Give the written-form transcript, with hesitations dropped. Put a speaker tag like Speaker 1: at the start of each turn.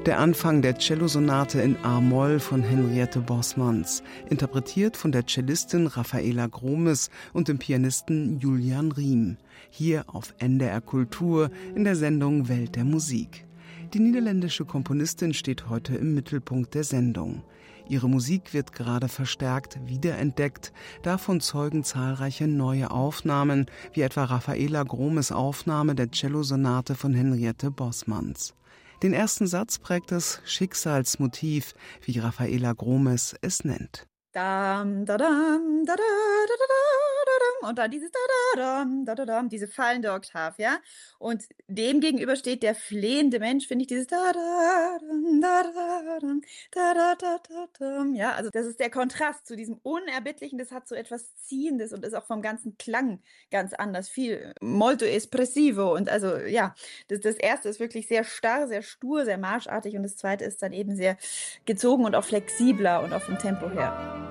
Speaker 1: Der Anfang der Cellosonate in A-Moll von Henriette Bosmans, interpretiert von der Cellistin Raffaela Gromes und dem Pianisten Julian Riem, hier auf NDR Kultur in der Sendung Welt der Musik. Die niederländische Komponistin steht heute im Mittelpunkt der Sendung. Ihre Musik wird gerade verstärkt wiederentdeckt. Davon zeugen zahlreiche neue Aufnahmen, wie etwa Raffaela Gromes Aufnahme der Cellosonate von Henriette Bosmans. Den ersten Satz prägt das Schicksalsmotiv, wie Raffaela Gromes es nennt.
Speaker 2: Dam, dadam, da, da, da, da, da, und dann dieses dadadam, dadadam, diese fallende Oktav, ja. Und dem gegenüber steht der flehende Mensch, finde ich, dieses dadadam, dadadam, dadadadam, ja. Also das ist der Kontrast zu diesem Unerbittlichen, das hat so etwas Ziehendes und ist auch vom ganzen Klang ganz anders, viel molto espressivo. Und also ja, das erste ist wirklich sehr starr, sehr stur, sehr marschartig und das zweite ist dann eben sehr gezogen und auch flexibler und auch vom Tempo her.